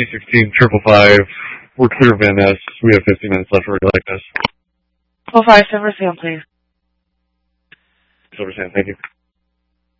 C16 555. We're clear of Van Ness. We have 15 minutes left. Where would you like this? 45 Silver Sand, please. Silver Sand, thank you.